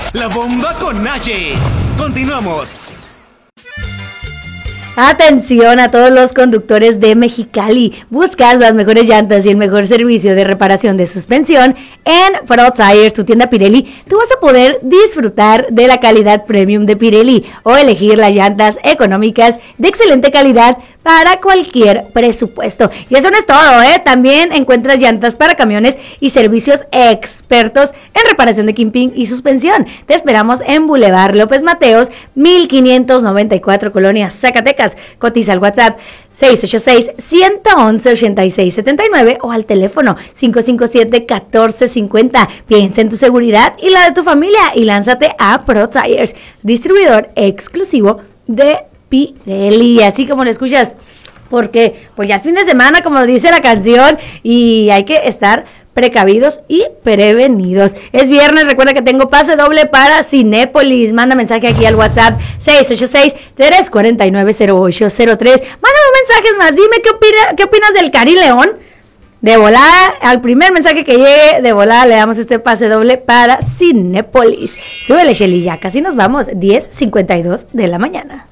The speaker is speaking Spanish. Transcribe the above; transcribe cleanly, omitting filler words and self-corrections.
La bomba con Naye. Continuamos. Atención a todos los conductores de Mexicali. Buscas las mejores llantas y el mejor servicio de reparación de suspensión en Pro Tires, tu tienda Pirelli. Tú vas a poder disfrutar de la calidad premium de Pirelli o elegir las llantas económicas de excelente calidad para cualquier presupuesto. Y eso no es todo, ¿eh? También encuentras llantas para camiones y servicios expertos en reparación de kimping y suspensión. Te esperamos en Boulevard López Mateos, 1594, Colonia Zacatecas. Cotiza al WhatsApp 686-111-8679 o al teléfono 557-1450. Piensa en tu seguridad y la de tu familia y lánzate a Pro Tires, distribuidor exclusivo de Pirelli, así como lo escuchas, porque pues ya es fin de semana, como dice la canción, y hay que estar precavidos y prevenidos. Es viernes, recuerda que tengo pase doble para Cinépolis. Manda mensaje aquí al WhatsApp 686-349-0803. Mándame mensajes más, dime qué opinas del Cari León. De volada, al primer mensaje que llegue, de volada le damos este pase doble para Cinépolis. Súbele, Shelly, ya casi nos vamos, 10:52 de la mañana.